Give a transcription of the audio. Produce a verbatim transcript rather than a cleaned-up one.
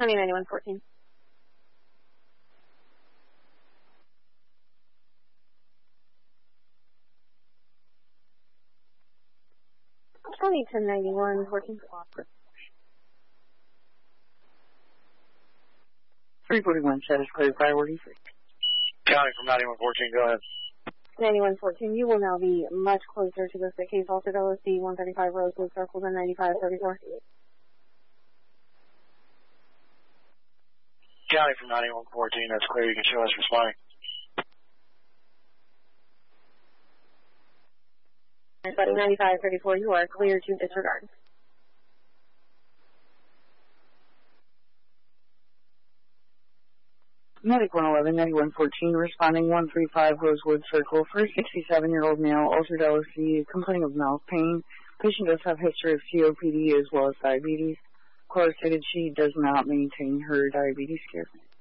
County ninety-one fourteen. County ten ninety-one fourteen. three forty-one, status clear, priority three. County from ninety-one fourteen, go ahead. ninety-one fourteen, you will now be much closer to the sick case, altered L S D one thirty-five Rosewood Circle than ninety-five thirty-four. County from ninety-one fourteen, that's clear, you can show us responding. ninety-five thirty-four, you are clear to disregard. Medic one eleven, ninety-one fourteen, responding one three five Rosewood Circle for a sixty-seven-year-old male, altered L S D, complaining of mouth pain. Patient does have history of C O P D as well as diabetes. Caller stated she does not maintain her diabetes care.